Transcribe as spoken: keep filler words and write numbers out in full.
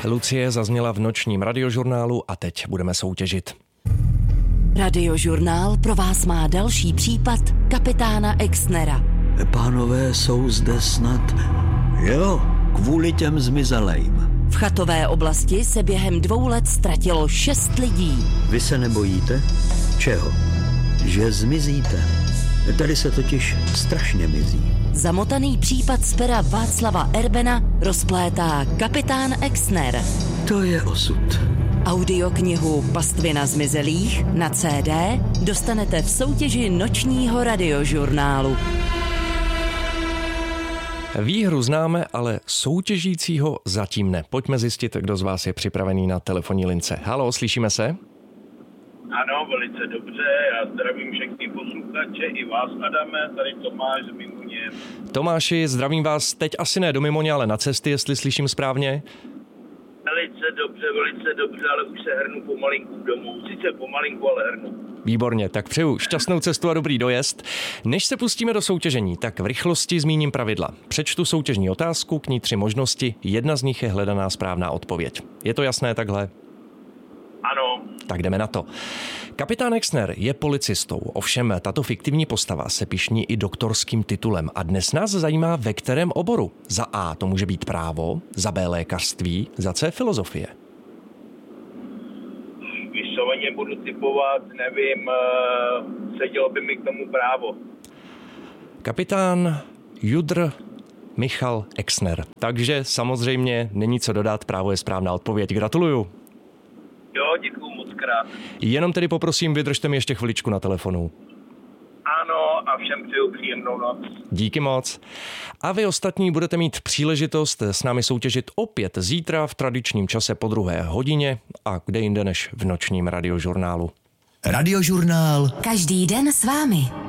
Lucie zazněla v nočním radiožurnálu a teď budeme soutěžit. Radiožurnál pro vás má další případ kapitána Exnera. Pánové, jsou zde snad... Jo, kvůli těm zmizelejm. V chatové oblasti se během dvou let ztratilo šest lidí. Vy se nebojíte? Čeho? Že zmizíte. Tady se totiž strašně mizí. Zamotaný případ z pera Václava Erbena rozplétá kapitán Exner. To je osud. Audioknihu Pastvina zmizelých na C D dostanete v soutěži nočního radiožurnálu. Výhru známe, ale soutěžícího zatím ne. Pojďme zjistit, kdo z vás je připravený na telefonní lince. Haló, slyšíme se? Ano, velice dobře. Já zdravím všechny posluchače, i vás, Adame, tady Tomáš z Mimoně. Tomáši, zdravím vás teď asi ne do Mimoně, ale na cesty, jestli slyším správně. Velice dobře, velice dobře, ale už se hrnu pomalinku domů. Sice pomalinku, ale hrnu. Výborně, tak přeju šťastnou cestu a dobrý dojezd. Než se pustíme do soutěžení, tak v rychlosti zmíním pravidla. Přečtu soutěžní otázku, k ní tři možnosti, jedna z nich je hledaná správná odpověď. Je to jasné takhle? Ano. Tak jdeme na to. Kapitán Exner je policistou, ovšem tato fiktivní postava se pyšní i doktorským titulem a dnes nás zajímá, ve kterém oboru. Za A to může být právo, za B lékařství, za C filozofie. Vysloveně budu typovat, nevím, sedělo by mi k tomu právo. Kapitán Judr Michal Exner. Takže samozřejmě není co dodat, právo je správná odpověď. Gratuluju. Jo, děkuju moc krát. Jenom tedy poprosím, vydržte mi ještě chviličku na telefonu. Ano, a všem přeju příjemnou noc. Díky moc. A vy ostatní budete mít příležitost s námi soutěžit opět zítra v tradičním čase po druhé hodině a kde jinde než v nočním radiožurnálu. Radiožurnál. Každý den s vámi.